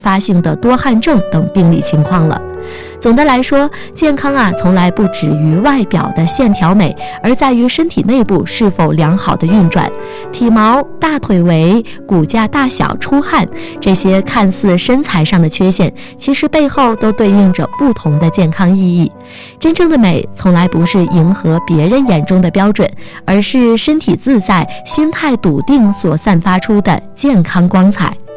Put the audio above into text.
发性的多汗症等病理情况了。总的来说，健康从来不止于外表的线条美，而在于身体内部是否良好的运转。体毛、大腿围、骨架大小、出汗，这些看似身材上的缺陷，其实背后都对应着不同的健康意义。真正的美从来不是迎合别人眼中的标准，而是身体自在、心态笃定所散发出的健康光彩。